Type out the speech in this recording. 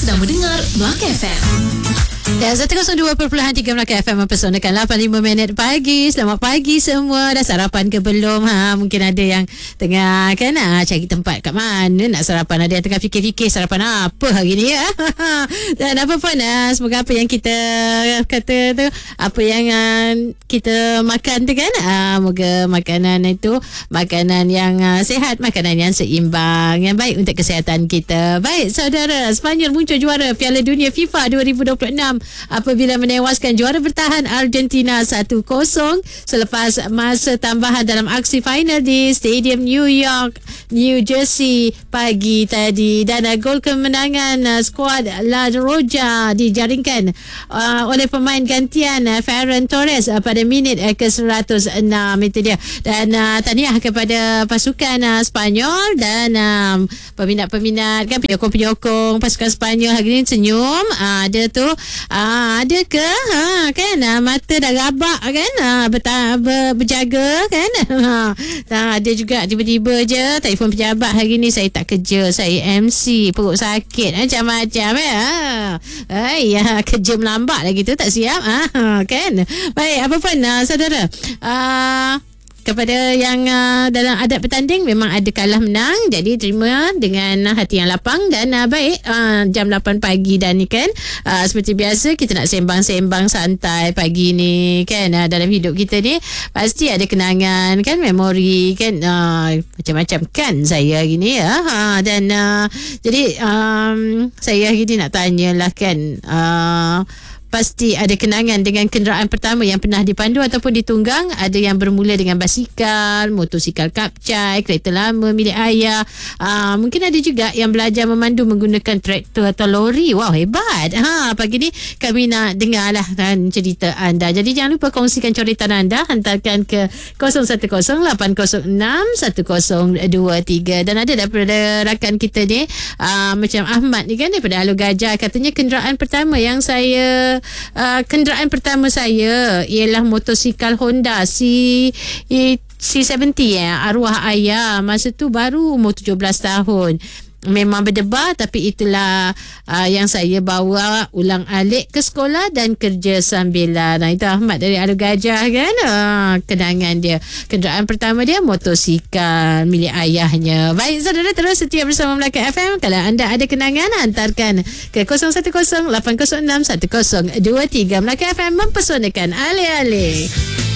sedang mendengar Melaka FM. Dan 102.3 Melaka FM mempersonakan 85 minit pagi. Selamat pagi semua. Dah sarapan ke belum? Mungkin ada yang tengah cari tempat kat mana nak sarapan. Ada yang tengah fikir-fikir sarapan apa hari ni ya. Dan apa pun semoga apa yang kita kata tu, apa yang kita makan tu kan, moga makanan itu makanan yang sihat, makanan yang seimbang, yang baik untuk kesihatan kita. Baik saudara, Sepanyol muncul juara Piala Dunia FIFA 2026 apabila menewaskan juara bertahan Argentina 1-0 selepas masa tambahan dalam aksi final di Stadium New York, New Jersey pagi tadi. Dan gol kemenangan skuad La Roja dijaringkan oleh pemain gantian Ferran Torres pada minit ke-106. Itu dia. Dan tahniah kepada pasukan Sepanyol dan peminat-peminat kan, penyokong-penyokong pasukan Sepanyol hari ni senyum. Ada tu ada ke kan mata dah rabak kan, berjaga kan. Ada juga tiba-tiba je telefon pejabat, hari ni saya tak kerja, saya MC, perut sakit macam-macam kerja melambat lagi tu, tak siap kan. Baik, apa pun saudara, kepada yang dalam adat bertanding memang ada kalah menang, jadi terima dengan hati yang lapang dan baik. Jam 8 pagi dan ni kan, seperti biasa kita nak sembang-sembang santai pagi ni kan. Dalam hidup kita ni pasti ada kenangan kan, memori kan, macam-macam kan saya gini ya. Dan jadi saya hari ni nak tanyalah kan, pasti ada kenangan dengan kenderaan pertama yang pernah dipandu ataupun ditunggang. Ada yang bermula dengan basikal, motosikal kapcai, kereta lama milik ayah. Mungkin ada juga yang belajar memandu menggunakan traktor atau lori. Wow, hebat. Pagi ni kami nak dengar lah cerita anda. Jadi jangan lupa kongsikan coretan anda, hantarkan ke 0108061023. Dan ada daripada rakan kita ni, macam Ahmad ni kan, daripada Alor Gajah, katanya kenderaan pertama pertama saya ialah motosikal Honda C70 arwah ayah. Masa tu baru umur 17 tahun. Memang berdebar, tapi itulah yang saya bawa ulang-alik ke sekolah dan kerja sambilan. Itu Ahmad dari Alor Gajah kan, kenangan dia. Kenderaan pertama dia motosikal milik ayahnya. Baik saudara, terus setia bersama Melaka FM. Kalau anda ada kenangan, hantarkan ke 0108061023. Melaka FM mempersonakan alih-alih.